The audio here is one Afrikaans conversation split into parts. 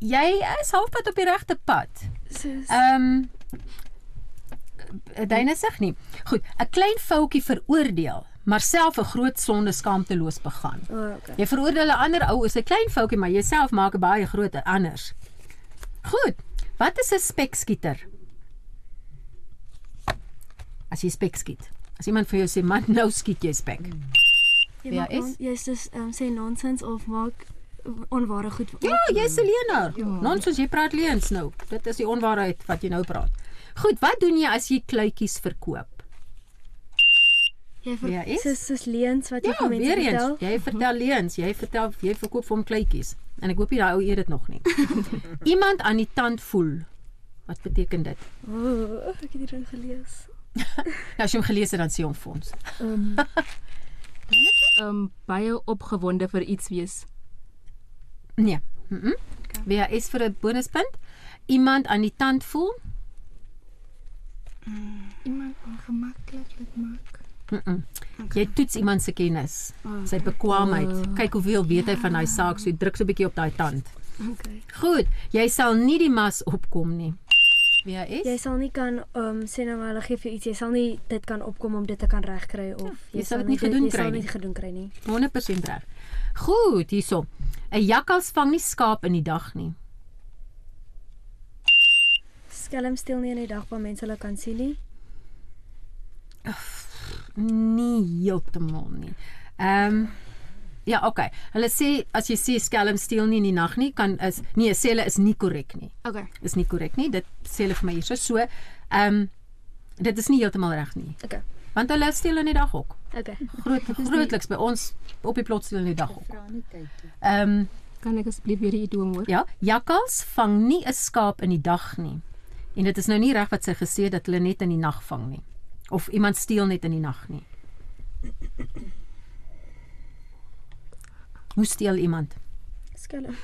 jy is halfpad op die regte pad. Dyne sê nie. Goed, 'n klein foutjie veroordeel, maar self 'n groot sonde skaamteloos begaan. Okay. Jy veroordeel 'n ander ou is 'n klein foutjie, maar jouself maak 'n baie groot anders. Goed, wat is 'n spekskieter? As jy spek skiet. As iemand vir jou sê, man, nou skiet jy spek. Jy is dus sê nonsens of maak onware goed. Ja, jy's 'n leienaar. Nonsens, jy praat leuns nou. Dit is die onwaarheid wat jy nou praat. Goed, wat doen jy as jy kluitjies verkoop? Soos leuns wat jy vir mense weer eens, vertel. jy vertel leuns, jy verkoop vir hom kluitjies. En ek hoop nie daai ou eet dit nog nie. Iemand aan die tand voel. Wat beteken dit? Ek het hierin gelees. Ja, as jy hom gelees het, dan sê hom vir ons. Baie opgewonde vir iets wees. Nee. Wie is vir 'n bonuspunt? Iemand aan die tand voel? Iemand ongemaklik laat maak. Jy toets iemand se kennis, sy bekwaamheid. Kyk hoeveel weet hy van daai saak, so druk so 'n bietjie op daai tand. Okay. Goed, jy sal nie die mas opkom nie. Wie is? Jy sal nie kan sê nou maar hulle gee vir iets, jy sal nie dit kan opkom om dit te kan regkry of jy sal dit nie gedoen kry nie. Jy sal nie gedoen kry nie. 100% reg. Goed, hierso. 'n Jakkals vang nie skaap in die dag nie. Skelm steel nie in die dag waar mense hulle kan sien nie. Nie heeltemal nie. Ja, okay. Hulle sê as jy sê skelm steel nie in die nag nie, sê hulle is nie korrek nie. Okay. Is nie korrek nie. Dit sê hulle vir my hierso. So, dit is nie heeltemal reg nie. Okay. Want hulle steel in die dag ook. Okay. Grootliks by ons op die plot steel in die dag ook. Kan ek asseblief weer die idiom hoor? Ja, jakkals vang nie 'n skaap in die dag nie. En dit is nou nie reg wat sy gesê dat hulle net in die nag vang nie. Of iemand steel net in die nag nie. Hoe steel iemand? Skelm.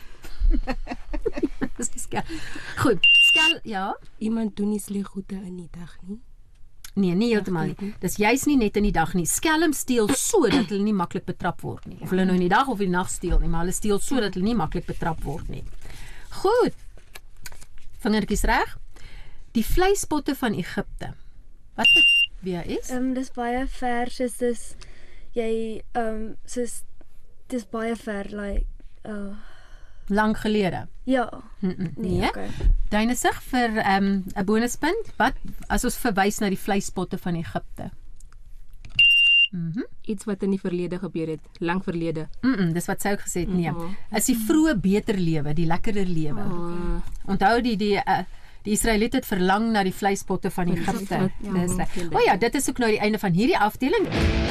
Goed, ja. Iemand doen nie sleg goede in die dag nie. Nee, nie heeltemal nie. Dis juis nie net in die dag nie. Skelm steel so dat hulle nie maklik betrap word nie. Of hulle nou in die dag of in die nag steel nie, maar hulle steel so dat hulle nie maklik betrap word nie. Goed. Vingertjies reg. Die vleispotte van Egipte. Wat wie is? Dis baie ver, soos jy soos dis baie ver like Lang gelede. ja. Nee. Okay. Dyne sig vir 'n bonuspunt. Wat as ons verwys na die vleispotte van Egipte? Iets wat in die verlede gebeur het, lang verlede. Dis wat sy ook gesê het, nee. Is die vroeë beter lewe, die lekkerder lewe. Onthou die Israeliete het verlang na die vleispotte van Egipte. Dis reg. Dit is ook nou die einde van hierdie afdeling.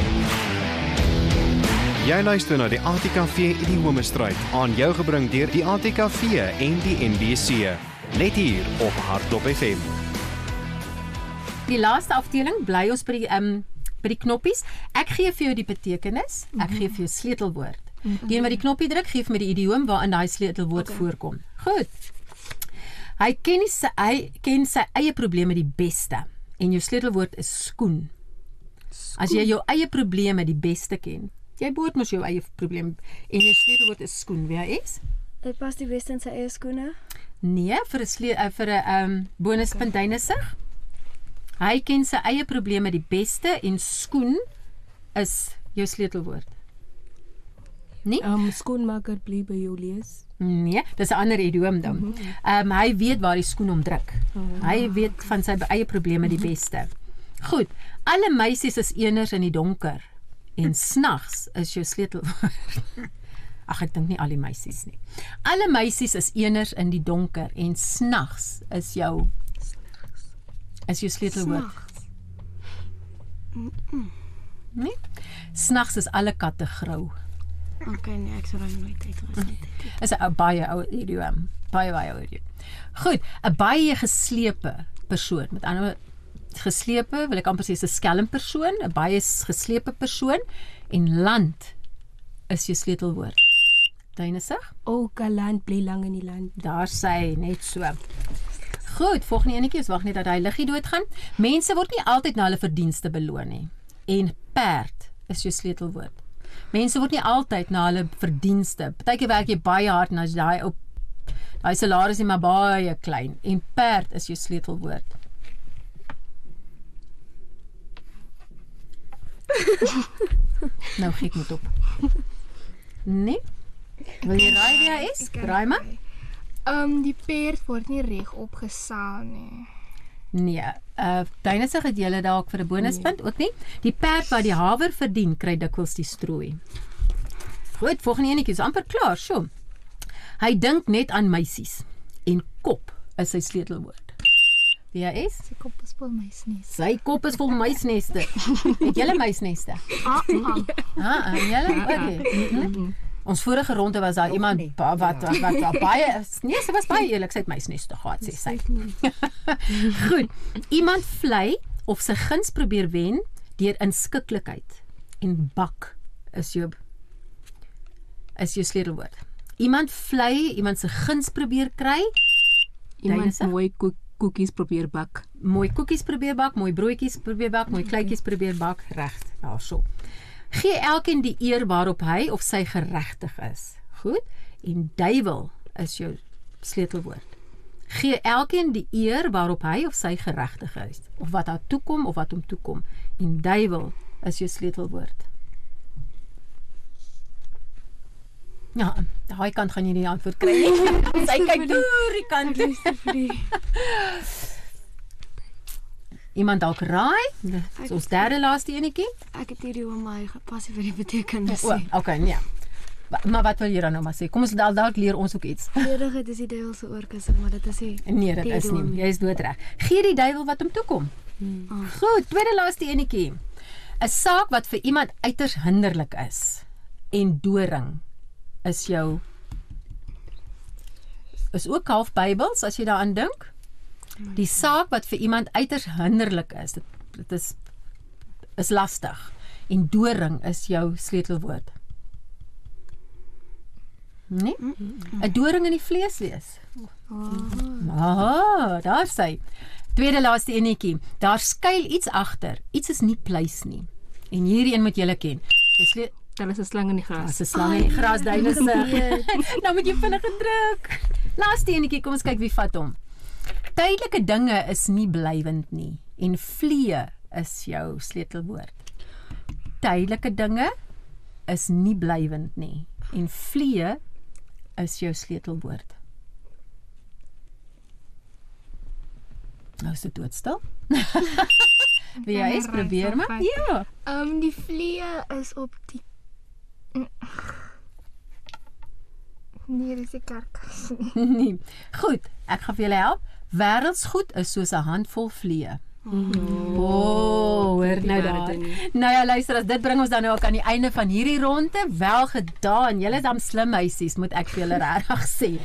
Jy luister na die ATKV Idiomestryd, aan jou gebring deur die ATKV en die NBC. Net hier op Hardop FM. Die laaste afdeling bly ons by die knoppies. Ek gee vir jou die betekenis, ek gee vir jou sleutelwoord. Die een wat die knoppie druk, gee vir my die idioom waarin daai sleutelwoord voorkom. Goed. Hy ken sy eie probleme die beste en jou sleutelwoord is skoen. As jy jou eie probleme die beste ken, jy behoort mos jou eie probleem en jou sleutelwoord is skoen. Wie is? Hy pas die beste in sy eie skoene. Nee, vir 'n bonuspunt Dyne sig. Hy ken sy eie probleme die beste en skoen is jou sleutelwoord. Nee? Skoenmaker bly by Julius. Nee, dis 'n ander idioom dan. Hy weet waar die skoen hom druk. Hy weet van sy eie probleme die beste. Goed, alle meisies is eners in die donker en snags is jou sleutelwoord. Ag, ek dink nie al die meisies nie. Alle meisies is eners in die donker en snags is jou sleutelwoord. Nee? Snags is alle katte grou. Okay, nee, ek sal dan nooit uitwas nie. Is 'n baie ou idioom. Baie ou idioom. Goed, 'n baie geslepe persoon. Met ander woorde, geslepe, wil ek amper sê is 'n skelm persoon, 'n baie geslepe persoon en land is jou sleutelwoord. Dyne sig? Galant bly lang in die land. Daar sê net so. Goed, volgende enetjie, ons wag net dat hy liggie doodgaan. Mense word nie altyd na hulle verdienste beloon nie. En perd is jou sleutelwoord. Mense word nie altyd na hulle verdienste. Partykeer werk jy baie hard en as daai op Daai salaris is maar baie klein en perd is jou sleutelwoord. Nou gee ek moet op. Nee? Wil jy raai wie hy is? Raai maar. Die perd word nie reg opgesaal nie. Nee, Dynasig het julle dalk vir 'n bonuspunt ook nie. Die perd wat die haver verdien, kry dikwels die strooi. Goed, volgende enetjie is amper klaar, sjoe. Hy dink net aan meisies en kop is sy sleutelwoord. Wie hy is? Sy kop is vol muisneste. Sy kop is vol muisneste. Het julle muisneste? Julle? Okay. Ons vorige ronde was daar iemand wat baie nee, sy was baie eerlik, sy het muisneste gehad, sê sy. Goed. Iemand vlei of sy guns probeer wen deur inskikkelikheid en bak is jou sleutelwoord. Iemand vlei, iemand se guns probeer kry. Iemand mooi koekies probeer bak. Mooi koekies probeer bak, mooi broodjies probeer bak, mooi kleutjies probeer bak, reg. Daarso. Gee elkeen die eer waarop hy of sy geregtig is. Goed? En duiwel is jou sleutelwoord. Gee elkeen die eer waarop hy of sy geregtig is, of wat haar toekom of wat hom toekom. En duiwel is jou sleutelwoord. Ja, daai kant gaan jy nie die antwoord kry nie. Sy kyk deur die kant. Iemand dalk raai? Dis ons derde laaste enetjie. Ek het hierdie oom my passie vir die betekenis. Okay, nee. Maar wat wil jy dan nou maar sê? Kom ons dalk leer ons ook iets. Vredegheid is die duiwel se oorkussing, maar dit is nie. Nee, dit is nie. Jy is doodreg. Gee die duiwel wat hom toekom. Goed, tweede laaste enetjie. 'n Saak wat vir iemand uiters hinderlik is en doring is ook half Bybels as jy daaraan dink. Die saak wat vir iemand uiters hinderlik is, dit is lastig en doring is jou sleutelwoord. Nee? 'n Doring in die vlees wees. Daar sê. Tweede laaste enetjie. Daar skuil iets agter. Iets is nie pleis nie. En hierdie een moet julle ken. Dan is 'n slang in die gras. As 'n slang in die gras, Dynasig. Nou moet jy vinnig druk. Laaste enetjie, kom ons kyk wie vat hom. Tydelike dinge is nie blywend nie en vlee is jou sleutelwoord. Tydelike dinge is nie blywend nie en vlee is jou sleutelwoord. Nou is dit doodstil. Wie jy is, probeer maar. Ja. Die vlee is op die nee, dis die karkas. Nee. Goed, ek gaan vir julle help. Wêreldsgoed is soos 'n handvol vlee. Hoor nou daar. Nou ja, luister, as dit bring ons dan nou ook aan die einde van hierdie ronde. Wel gedaan. Julle is dan slim meisies, moet ek vir julle regtig sê.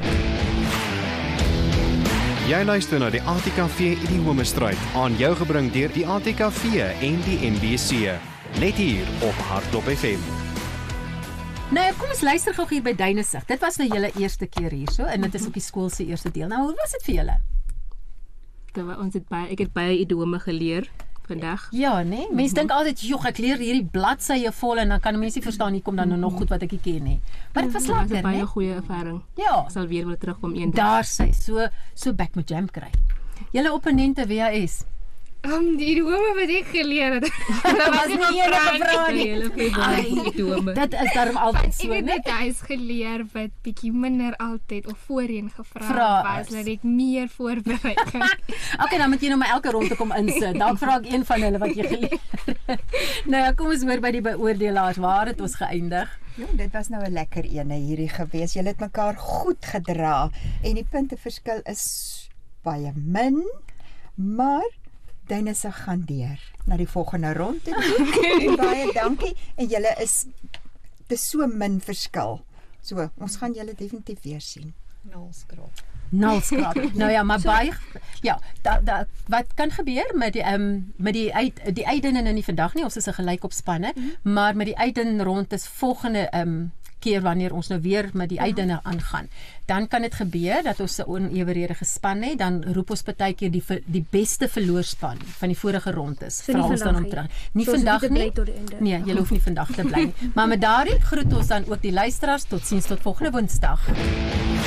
Jy luister na die ATKV Idiomestryd aan jou gebring deur die ATKV en die NBC. Net hier op Hardop FM. Nou, kom ons luister gou hier by Dynasig. Dit was nou julle eerste keer hierso en dit is op die skool se eerste deel. Nou, hoe was dit vir julle? Ek het baie idiome geleer vandag. Ja, nee. Mense dink altyd, "Jog, ek leer hierdie bladsye vol en dan kan mense nie verstaan hier kom dan nou nog goed wat ek nie ken nie." Maar dit was lekker, nee? né? Baie goeie ervaring. Ja. Ek sal weer wil terugkom eendag. Daar sê so back met jam kry. Julle opponente WAS. Die idiome wat ek geleer het. Dat was nie enige vraag nie. Dit is daarom altyd so, Ek het né? net huis geleer wat bietjie minder altyd of voorheen gevra was, dat ek meer voorberei kan. Okay, dan moet jy nou maar elke ronde kom insit. Dalk vra ek een van hulle wat jy geleer het. Nou ja, kom ons hoor by die beoordelaars. Waar het ons geëindig? Ja, dit was nou 'n lekker ene hierdie gewees. Julle het mekaar goed gedra en die punteverskil is baie min, maar Dynasig gaan deur na die volgende ronde toe. En baie dankie en julle is dis so min verskil. So, ons gaan julle definitief weer sien. Nalskraap. Nou ja, maar baie ja, wat kan gebeur met die uitdinne nou nie vandag nie, ons is 'n gelyk op spanne, maar met die uitdin rond is volgende keer wanneer ons nou weer met die uitdinne aangaan. Dan kan dit gebeur dat ons 'n oneweredige span het, dan roep ons partykeer die beste verloorspan van die vorige rondes. So vra ons dan om terug. Nie vandag nie. Nee, jy hoef nie vandag te bly nie. Maar met daardie groet ons dan ook die luisteraars. Totsiens tot volgende Woensdag.